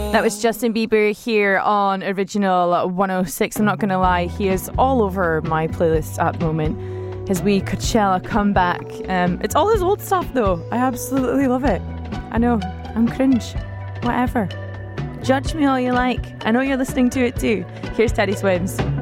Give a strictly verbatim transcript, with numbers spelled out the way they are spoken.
That was Justin Bieber here on Original one oh six. I'm not going to lie, he is all over my playlist at the moment. His wee Coachella comeback. Um, it's all his old stuff though. I absolutely love it. I know, I'm cringe. Whatever. Judge me all you like. I know you're listening to it too. Here's Teddy Swims.